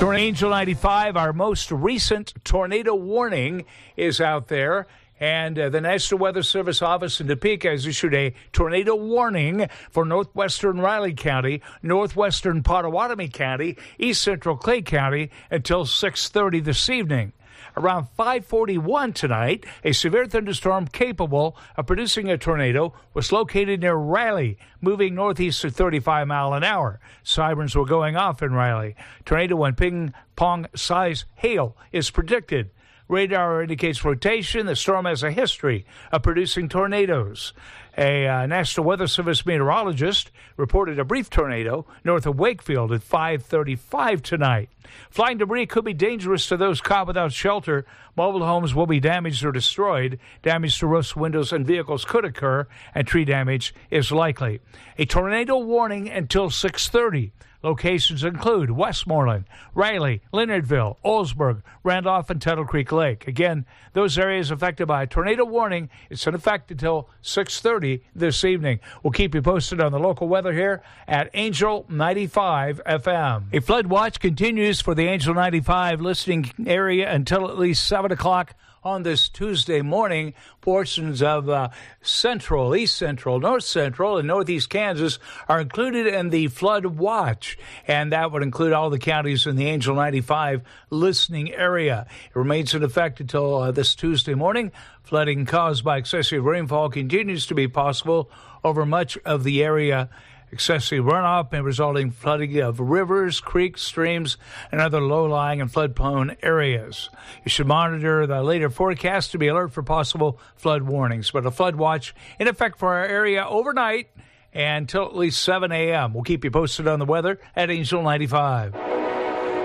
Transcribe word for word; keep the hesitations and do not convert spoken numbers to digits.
During Angel ninety-five, our most recent tornado warning is out there. And uh, the National Weather Service office in Topeka has issued a tornado warning for northwestern Riley County, northwestern Potawatomi County, east central Clay County until six thirty this evening. Around five forty-one tonight, a severe thunderstorm capable of producing a tornado was located near Riley, moving northeast at thirty-five miles an hour. Sirens were going off in Riley. Tornado and ping-pong size hail is predicted. Radar indicates rotation. The storm has a history of producing tornadoes. A uh, National Weather Service meteorologist reported a brief tornado north of Wakefield at five thirty-five tonight. Flying debris could be dangerous to those caught without shelter. Mobile homes will be damaged or destroyed. Damage to roofs, windows, and vehicles could occur, and tree damage is likely. A tornado warning until six thirty. Locations include Westmoreland, Riley, Leonardville, Oldsburg, Randolph, and Tuttle Creek Lake. Again, those areas affected by a tornado warning. It's in effect until six thirty this evening. We'll keep you posted on the local weather here at Angel ninety-five F M. A flood watch continues for the Angel ninety-five listening area until at least seven o'clock on this Tuesday morning. Portions of uh, central, east central, north central, and northeast Kansas are included in the flood watch, and that would include all the counties in the Angel ninety-five listening area. It remains in effect until uh, this Tuesday morning. Flooding caused by excessive rainfall continues to be possible over much of the area. Excessive runoff and resulting flooding of rivers, creeks, streams, and other low-lying and flood-prone areas. You should monitor the later forecast to be alert for possible flood warnings. But a flood watch in effect for our area overnight and until at least seven a.m. We'll keep you posted on the weather at Angel ninety-five.